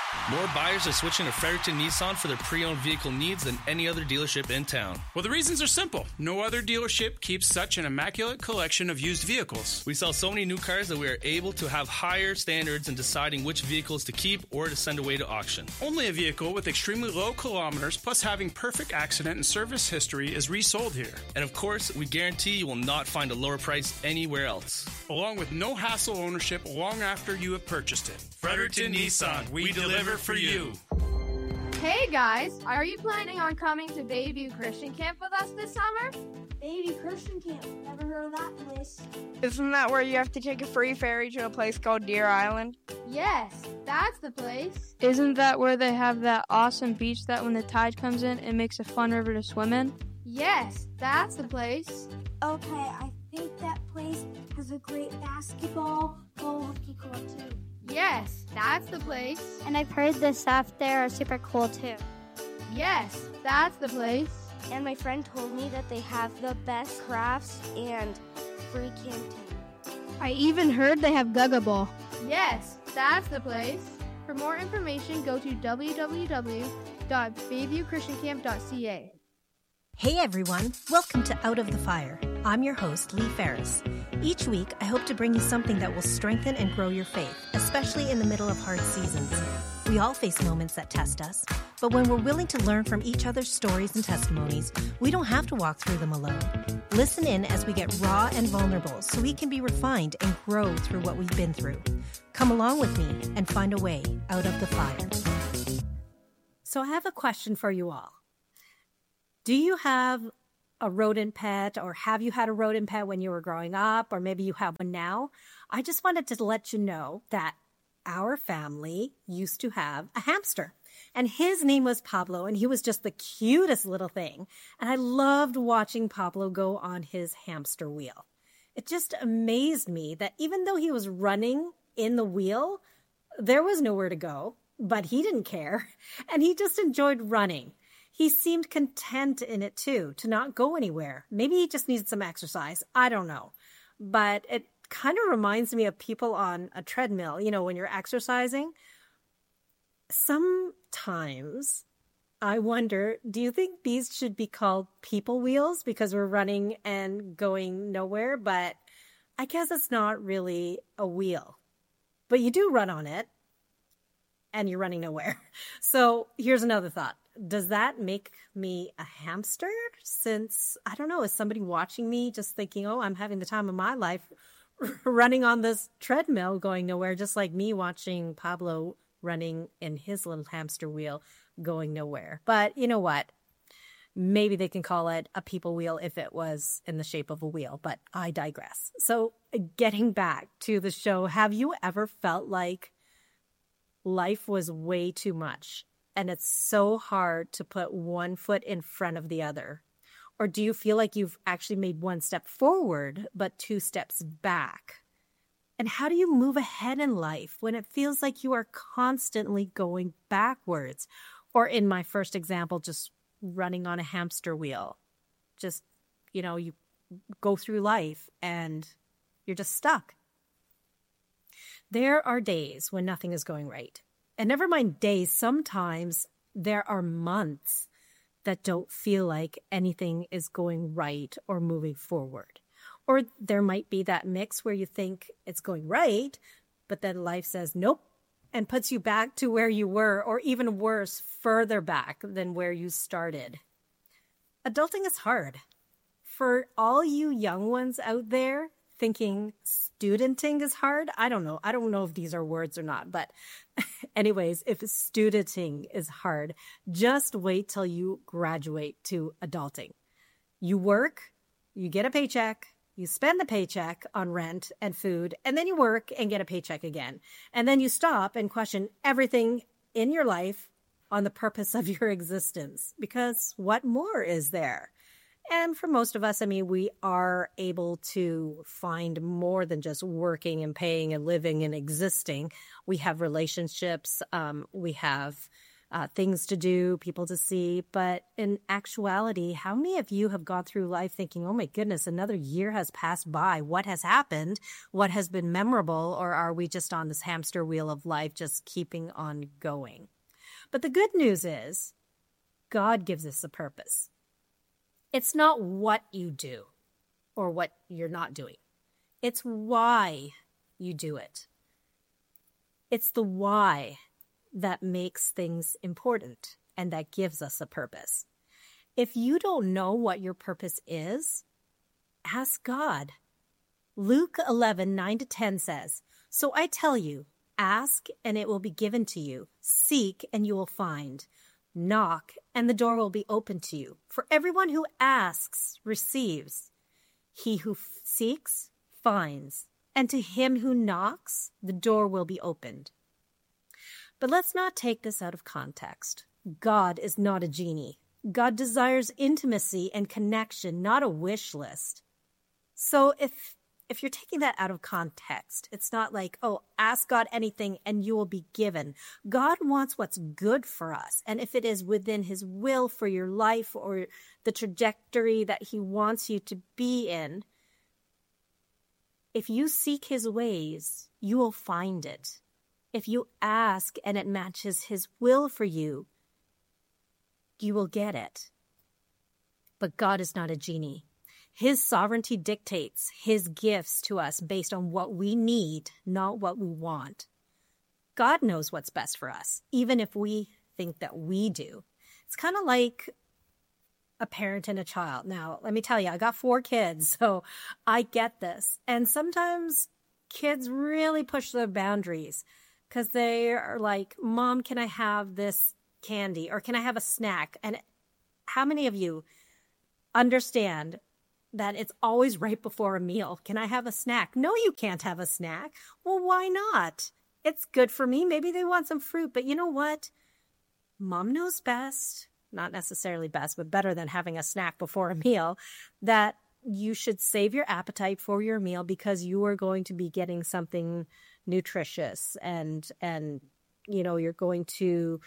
More buyers are switching to Fredericton Nissan for their pre-owned vehicle needs than any other dealership in town. Well, the reasons are simple. No other dealership keeps such an immaculate collection of used vehicles. We sell so many new cars that we are able to have higher standards in deciding which vehicles to keep or to send away to auction. Only a vehicle with extremely low kilometers plus having perfect accident and service history is resold here. And of course, we guarantee you will not find a lower price anywhere else. Along with no hassle ownership long after you have purchased it. Fredericton Nissan, we deliver for you. Hey guys, are you planning on coming to Bayview Christian Camp with us this summer? Bayview Christian Camp, never heard of that place. Isn't that where you have to take a free ferry to a place called Deer Island? Yes, that's the place. Isn't that where they have that awesome beach that when the tide comes in, it makes a fun river to swim in? Yes, that's the place. Okay, I think that place has a great basketball, hockey court too. Yes, that's the place. And I've heard the stuff there are super cool too. Yes, that's the place. And my friend told me that they have the best crafts and free canteen. I even heard they have Gaga Ball. Yes, that's the place. For more information, go to www.bayviewchristiancamp.ca. Hey everyone, welcome to Out of the Fire. I'm your host, Lee Ferris. Each week, I hope to bring you something that will strengthen and grow your faith, especially in the middle of hard seasons. We all face moments that test us, but when we're willing to learn from each other's stories and testimonies, we don't have to walk through them alone. Listen in as we get raw and vulnerable so we can be refined and grow through what we've been through. Come along with me and find a way out of the fire. So I have a question for you all. Do you have a rodent pet, or have you had a rodent pet when you were growing up, or maybe you have one now? I just wanted to let you know that our family used to have a hamster, and his name was Pablo, and he was just the cutest little thing. And I loved watching Pablo go on his hamster wheel. It just amazed me that even though he was running in the wheel, there was nowhere to go, but he didn't care, and he just enjoyed running. He seemed content in it too, to not go anywhere. Maybe he just needed some exercise. I don't know. But it kind of reminds me of people on a treadmill, you know, when you're exercising. Sometimes I wonder, do you think these should be called people wheels because we're running and going nowhere? But I guess it's not really a wheel. But you do run on it and you're running nowhere. So here's another thought. Does that make me a hamster? Since, I don't know, is somebody watching me just thinking, oh, I'm having the time of my life running on this treadmill going nowhere, just like me watching Pablo running in his little hamster wheel going nowhere. But you know what? Maybe they can call it a people wheel if it was in the shape of a wheel, but I digress. So getting back to the show, have you ever felt like life was way too much? And it's so hard to put one foot in front of the other? Or do you feel like you've actually made one step forward, but two steps back? And how do you move ahead in life when it feels like you are constantly going backwards? Or in my first example, just running on a hamster wheel. Just, you know, you go through life and you're just stuck. There are days when nothing is going right. And never mind days, sometimes there are months that don't feel like anything is going right or moving forward. Or there might be that mix where you think it's going right, but then life says nope and puts you back to where you were, or even worse, further back than where you started. Adulting is hard. For all you young ones out there thinking studenting is hard, I don't know if these are words or not, but anyways, if studenting is hard, just wait till you graduate to adulting. You work, you get a paycheck, you spend the paycheck on rent and food, and then you work and get a paycheck again. And then you stop and question everything in your life on the purpose of your existence, because what more is there? And for most of us, I mean, we are able to find more than just working and paying and living and existing. We have relationships. We have things to do, people to see. But in actuality, how many of you have gone through life thinking, oh my goodness, another year has passed by. What has happened? What has been memorable? Or are we just on this hamster wheel of life, just keeping on going? But the good news is God gives us a purpose. It's not what you do or what you're not doing. It's why you do it. It's the why that makes things important and that gives us a purpose. If you don't know what your purpose is, ask God. Luke 11:9-10 says, "So I tell you, ask and it will be given to you. Seek and you will find. Knock and the door will be opened to you. For everyone who asks receives. He who seeks finds. And to him who knocks, the door will be opened." But let's not take this out of context. God is not a genie. God desires intimacy and connection, not a wish list. So if you're taking that out of context, it's not like, oh, ask God anything and you will be given. God wants what's good for us. And if it is within his will for your life or the trajectory that he wants you to be in, if you seek his ways, you will find it. If you ask and it matches his will for you, you will get it. But God is not a genie. His sovereignty dictates his gifts to us based on what we need, not what we want. God knows what's best for us, even if we think that we do. It's kind of like a parent and a child. Now, let me tell you, I got 4 kids, so I get this. And sometimes kids really push their boundaries because they are like, Mom, can I have this candy? Or can I have a snack? And how many of you understand that it's always right before a meal? Can I have a snack? No, you can't have a snack. Well, why not? It's good for me. Maybe they want some fruit. But you know what? Mom knows best. Not necessarily best, but better than having a snack before a meal, that you should save your appetite for your meal because you are going to be getting something nutritious and you know, you're going to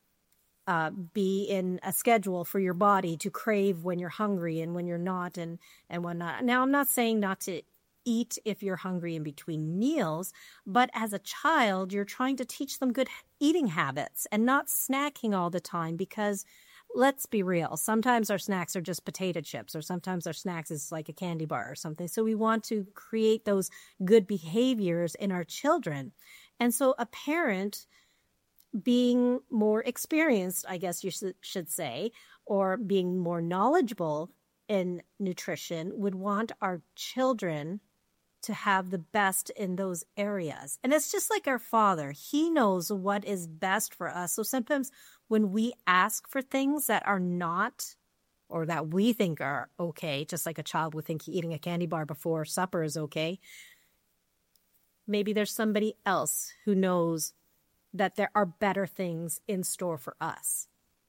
be in a schedule for your body to crave when you're hungry and when you're not and whatnot. Now, I'm not saying not to eat if you're hungry in between meals, but as a child, you're trying to teach them good eating habits and not snacking all the time because let's be real. Sometimes our snacks are just potato chips or sometimes our snacks is like a candy bar or something. So we want to create those good behaviors in our children. And so a parent being more experienced, I guess you should say, or being more knowledgeable in nutrition would want our children to have the best in those areas. And it's just like our Father. He knows what is best for us. So sometimes when we ask for things that are not, or that we think are okay, just like a child would think eating a candy bar before supper is okay, maybe there's somebody else who knows that there are better things in store for us.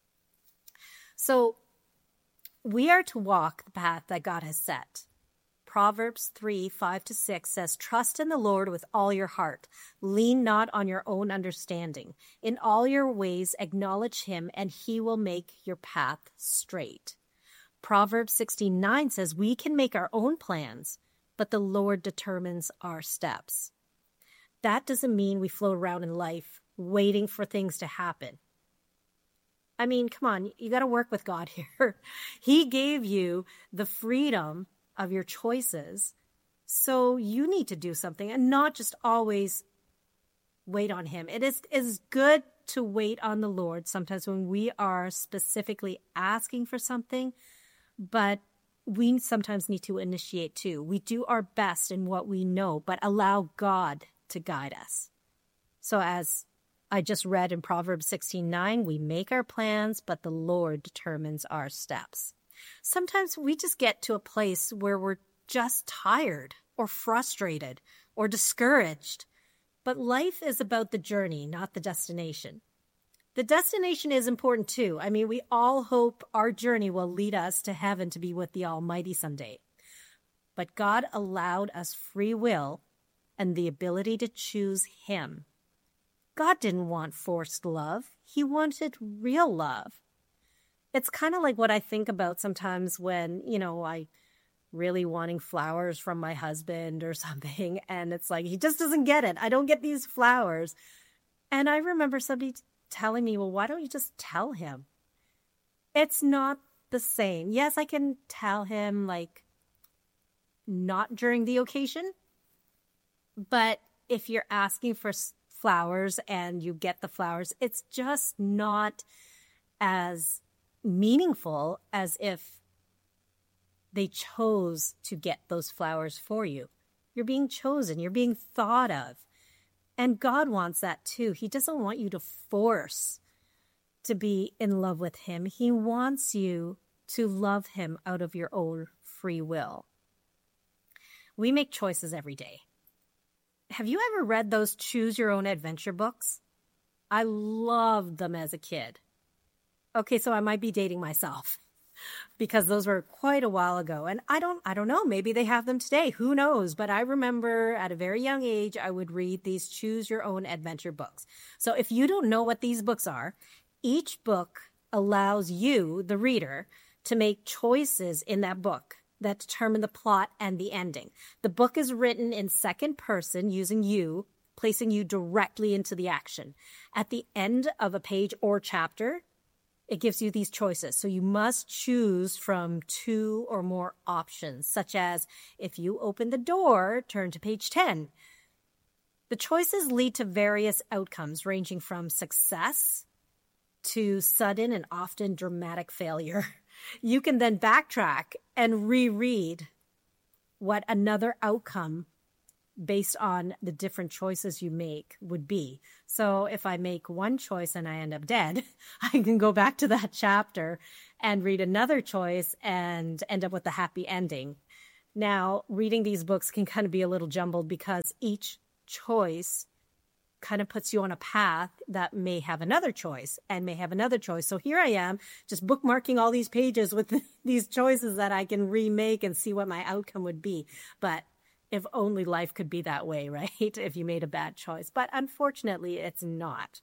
So we are to walk the path that God has set. Proverbs 3:5-6 says, "Trust in the Lord with all your heart. Lean not on your own understanding. In all your ways acknowledge him, and he will make your path straight." Proverbs 16:9 says, "We can make our own plans, but the Lord determines our steps." That doesn't mean we float around in life waiting for things to happen. I mean, come on, you got to work with God here. He gave you the freedom of your choices, so you need to do something and not just always wait on him. It is good to wait on the Lord sometimes when we are specifically asking for something, but we sometimes need to initiate too. We do our best in what we know, but allow God to guide us. So as I just read in Proverbs 16:9, we make our plans, but the Lord determines our steps. Sometimes we just get to a place where we're just tired or frustrated or discouraged. But life is about the journey, not the destination. The destination is important too. I mean, we all hope our journey will lead us to heaven to be with the Almighty someday. But God allowed us free will and the ability to choose him. God didn't want forced love. He wanted real love. It's kind of like what I think about sometimes when, I really wanting flowers from my husband or something. And it's like, he just doesn't get it. I don't get these flowers. And I remember somebody telling me, well, why don't you just tell him? It's not the same. Yes, I can tell him, like, not during the occasion. But if you're asking for flowers and you get the flowers, it's just not as meaningful as if they chose to get those flowers for you. You're being chosen. You're being thought of. And God wants that too. He doesn't want you to force to be in love with him. He wants you to love him out of your own free will. We make choices every day. Have you ever read those Choose Your Own Adventure books? I loved them as a kid. Okay, so I might be dating myself because those were quite a while ago. And I don't know, maybe they have them today. Who knows? But I remember at a very young age, I would read these Choose Your Own Adventure books. So if you don't know what these books are, each book allows you, the reader, to make choices in that book that determine the plot and the ending. The book is written in second person using you, placing you directly into the action. At the end of a page or chapter, it gives you these choices. So you must choose from 2 or more options, such as if you open the door, turn to page 10. The choices lead to various outcomes ranging from success to sudden and often dramatic failure. You can then backtrack and reread what another outcome based on the different choices you make would be. So if I make one choice and I end up dead, I can go back to that chapter and read another choice and end up with a happy ending. Now, reading these books can kind of be a little jumbled because each choice kind of puts you on a path that may have another choice and may have another choice. So here I am just bookmarking all these pages with these choices that I can remake and see what my outcome would be. But if only life could be that way, right? If you made a bad choice. But unfortunately, it's not.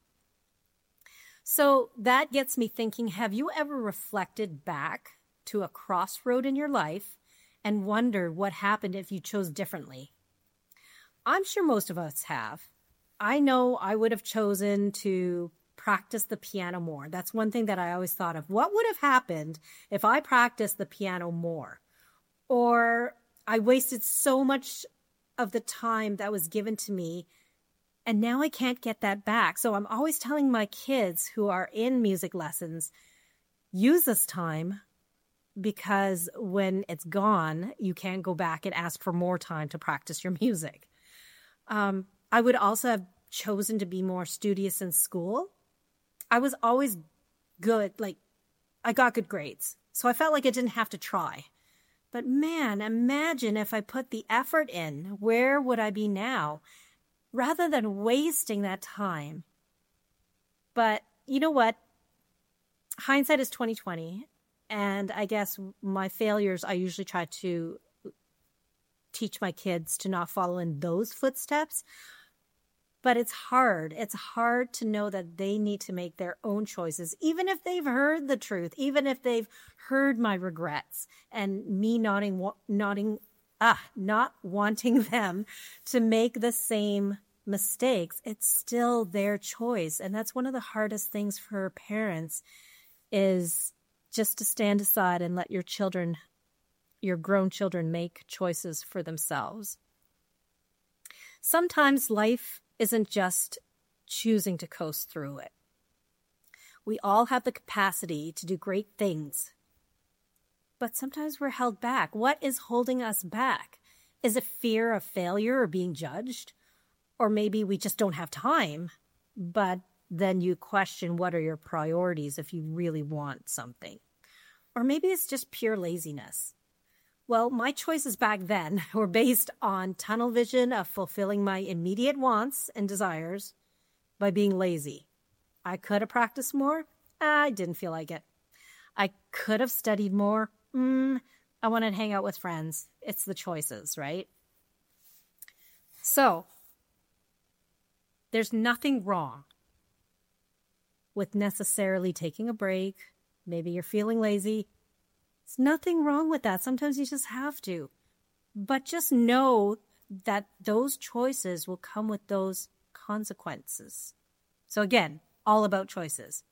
So that gets me thinking, have you ever reflected back to a crossroad in your life and wondered what happened if you chose differently? I'm sure most of us have. I know I would have chosen to practice the piano more. That's one thing that I always thought of. What would have happened if I practiced the piano more? Or I wasted so much of the time that was given to me, and now I can't get that back. So I'm always telling my kids who are in music lessons, use this time because when it's gone, you can't go back and ask for more time to practice your music. I would also have chosen to be more studious in school. I was always good. Like, I got good grades. So I felt like I didn't have to try. But man, imagine if I put the effort in, where would I be now? Rather than wasting that time. But you know what? Hindsight is 20/20. And I guess my failures, I usually try to teach my kids to not follow in those footsteps. But it's hard. It's hard to know that they need to make their own choices, even if they've heard the truth, even if they've heard my regrets and me not wanting them to make the same mistakes. It's still their choice. And that's one of the hardest things for parents is just to stand aside and let your children, your grown children, make choices for themselves. Sometimes life isn't just choosing to coast through it. We all have the capacity to do great things, but sometimes we're held back. What is holding us back? Is it fear of failure or being judged? Or maybe we just don't have time, but then you question what are your priorities if you really want something. Or maybe it's just pure laziness. Well, my choices back then were based on tunnel vision of fulfilling my immediate wants and desires by being lazy. I could have practiced more. I didn't feel like it. I could have studied more. I wanted to hang out with friends. It's the choices, right? So, there's nothing wrong with necessarily taking a break. Maybe you're feeling lazy. There's nothing wrong with that. Sometimes you just have to. But just know that those choices will come with those consequences. So again, all about choices.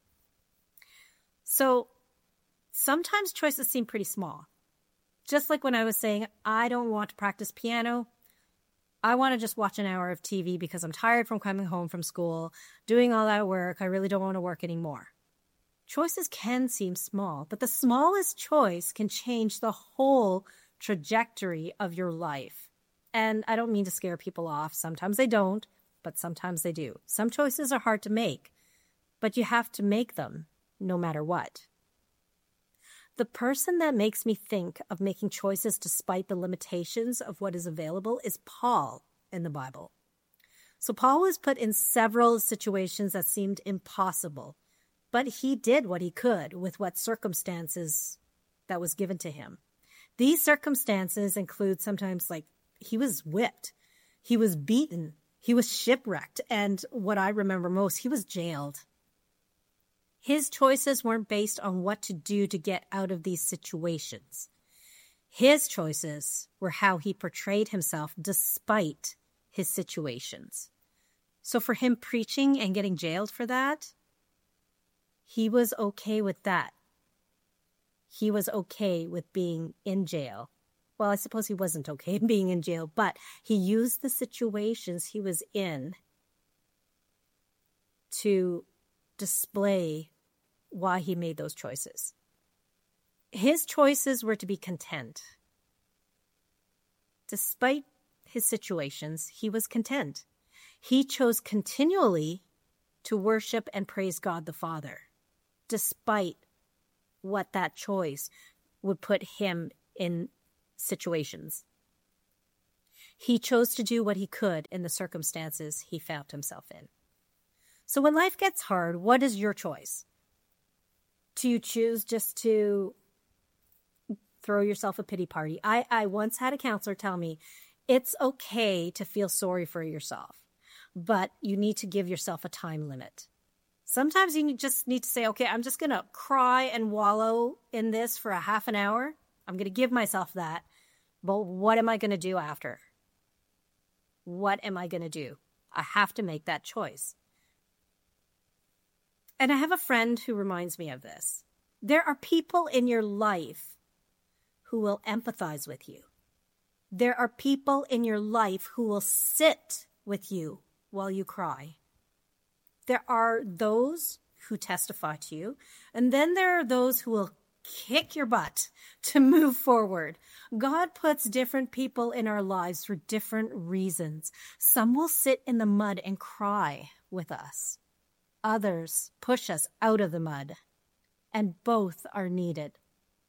So sometimes choices seem pretty small. Just like when I was saying, I don't want to practice piano. I want to just watch an hour of TV because I'm tired from coming home from school, doing all that work. I really don't want to work anymore. Choices can seem small, but the smallest choice can change the whole trajectory of your life. And I don't mean to scare people off. Sometimes they don't, but sometimes they do. Some choices are hard to make, but you have to make them no matter what. The person that makes me think of making choices despite the limitations of what is available is Paul in the Bible. So Paul was put in several situations that seemed impossible, but he did what he could with what circumstances that was given to him. These circumstances include sometimes like he was whipped, he was beaten, he was shipwrecked, and what I remember most, he was jailed. His choices weren't based on what to do to get out of these situations. His choices were how he portrayed himself despite his situations. So for him preaching and getting jailed for that, he was okay with that. He was okay with being in jail. Well, I suppose he wasn't okay being in jail, but he used the situations he was in to display why he made those choices. His choices were to be content. Despite his situations, he was content. He chose continually to worship and praise God the Father, despite what that choice would put him in situations. He chose to do what he could in the circumstances he found himself in. So when life gets hard, what is your choice? Do you choose just to throw yourself a pity party? I once had a counselor tell me, it's okay to feel sorry for yourself, but you need to give yourself a time limit. Sometimes you just need to say, okay, I'm just going to cry and wallow in this for a half an hour. I'm going to give myself that. But what am I going to do after? What am I going to do? I have to make that choice. And I have a friend who reminds me of this. There are people in your life who will empathize with you. There are people in your life who will sit with you while you cry. There are those who testify to you, and then there are those who will kick your butt to move forward. God puts different people in our lives for different reasons. Some will sit in the mud and cry with us. Others push us out of the mud, and both are needed.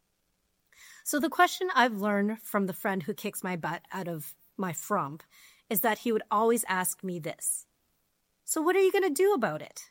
So the question I've learned from the friend who kicks my butt out of my frump is that he would always ask me this. So what are you going to do about it?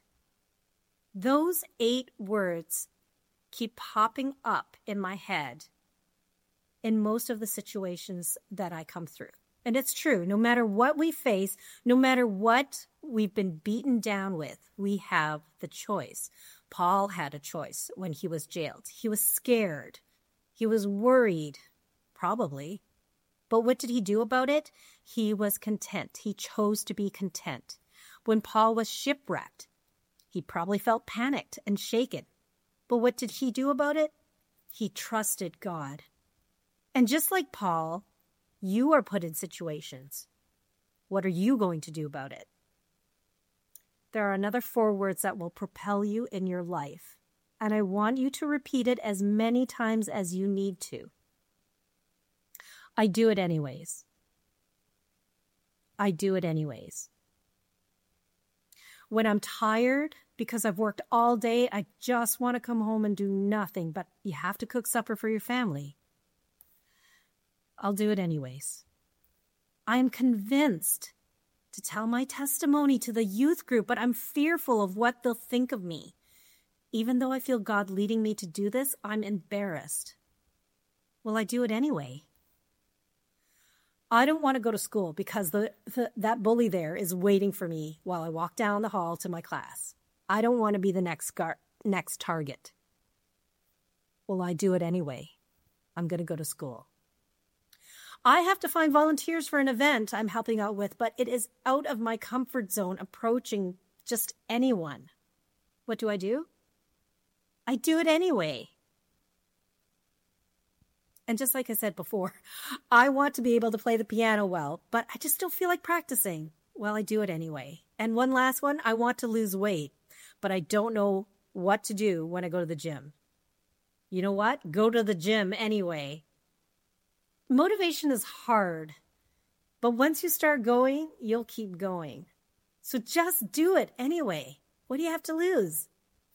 Those 8 words keep popping up in my head in most of the situations that I come through. And it's true. No matter what we face, no matter what we've been beaten down with, we have the choice. Paul had a choice when he was jailed. He was scared. He was worried, probably. But what did he do about it? He was content. He chose to be content. When Paul was shipwrecked, he probably felt panicked and shaken. But what did he do about it? He trusted God. And just like Paul, you are put in situations. What are you going to do about it? There are another 4 words that will propel you in your life. And I want you to repeat it as many times as you need to. I do it anyways. I do it anyways. When I'm tired because I've worked all day, I just want to come home and do nothing, but you have to cook supper for your family. I'll do it anyways. I am convinced to tell my testimony to the youth group, but I'm fearful of what they'll think of me. Even though I feel God leading me to do this, I'm embarrassed. Well, I do it anyway. I don't want to go to school because that bully there is waiting for me while I walk down the hall to my class. I don't want to be the next target. Well, I do it anyway. I'm going to go to school. I have to find volunteers for an event I'm helping out with, but it is out of my comfort zone approaching just anyone. What do? I do it anyway. And just like I said before, I want to be able to play the piano well, but I just don't feel like practicing. Well, I do it anyway. And one last one, I want to lose weight, but I don't know what to do when I go to the gym. You know what? Go to the gym anyway. Motivation is hard, but once you start going, you'll keep going. So just do it anyway. What do you have to lose?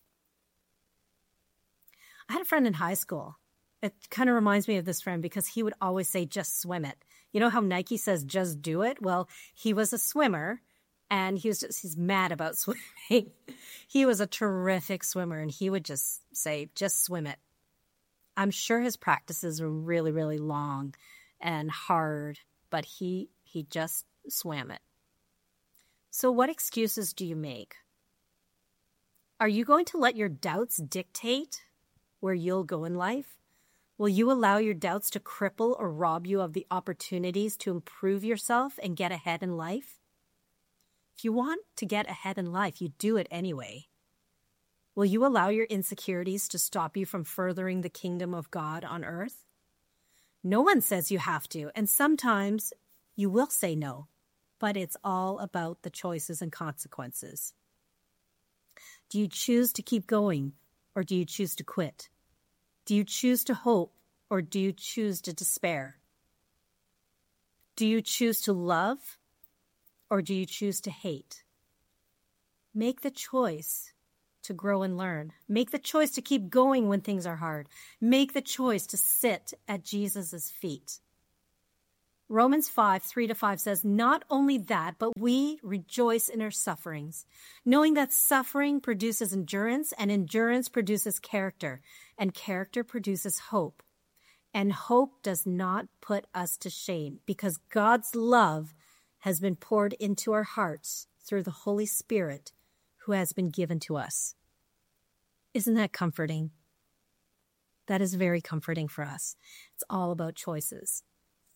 I had a friend in high school. It kind of reminds me of this friend because he would always say, just swim it. You know how Nike says, just do it? Well, he was a swimmer and he's mad about swimming. He was a terrific swimmer and he would just say, just swim it. I'm sure his practices were really, really long and hard, but he just swam it. So what excuses do you make? Are you going to let your doubts dictate where you'll go in life? Will you allow your doubts to cripple or rob you of the opportunities to improve yourself and get ahead in life? If you want to get ahead in life, you do it anyway. Will you allow your insecurities to stop you from furthering the kingdom of God on earth? No one says you have to, and sometimes you will say no, but it's all about the choices and consequences. Do you choose to keep going, or do you choose to quit? Do you choose to hope, or do you choose to despair? Do you choose to love, or do you choose to hate? Make the choice to grow and learn. Make the choice to keep going when things are hard. Make the choice to sit at Jesus' feet. Romans 5:3-5 says, not only that, but we rejoice in our sufferings, knowing that suffering produces endurance, and endurance produces character, and character produces hope. And hope does not put us to shame, because God's love has been poured into our hearts through the Holy Spirit who has been given to us. Isn't that comforting? That is very comforting for us. It's all about choices.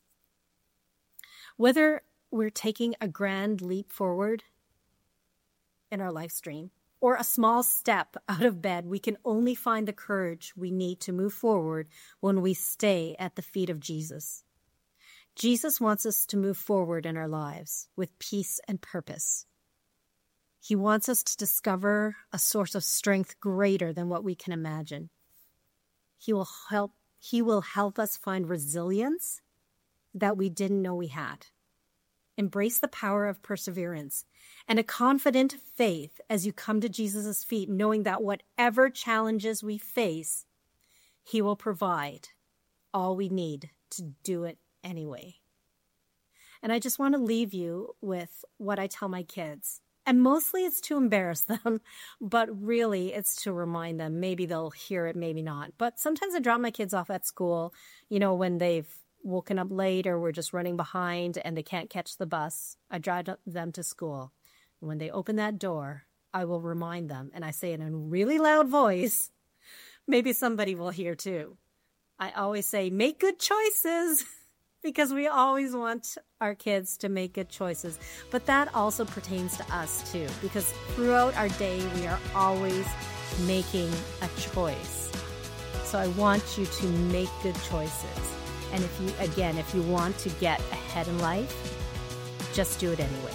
Whether we're taking a grand leap forward in our life stream or a small step out of bed, we can only find the courage we need to move forward when we stay at the feet of Jesus. Jesus wants us to move forward in our lives with peace and purpose. He wants us to discover a source of strength greater than what we can imagine. He will help us find resilience that we didn't know we had. Embrace the power of perseverance and a confident faith as you come to Jesus' feet, knowing that whatever challenges we face, He will provide all we need to do it anyway. And I just want to leave you with what I tell my kids. And mostly it's to embarrass them, but really it's to remind them. Maybe they'll hear it, maybe not. But sometimes I drop my kids off at school, when they've woken up late or we're just running behind and they can't catch the bus. I drive them to school. And when they open that door, I will remind them, and I say it in a really loud voice. Maybe somebody will hear too. I always say, make good choices. Because we always want our kids to make good choices. But that also pertains to us too. Because throughout our day, we are always making a choice. So I want you to make good choices. And if you want to get ahead in life, just do it anyway.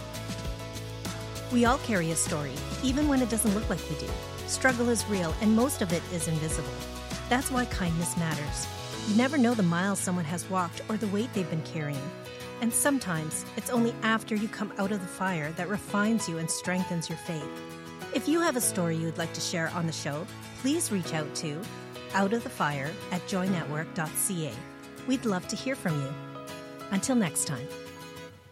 We all carry a story, even when it doesn't look like we do. Struggle is real, and most of it is invisible. That's why kindness matters. You never know the miles someone has walked or the weight they've been carrying. And sometimes it's only after you come out of the fire that refines you and strengthens your faith. If you have a story you'd like to share on the show, please reach out to outofthefire@joynetwork.ca. We'd love to hear from you. Until next time.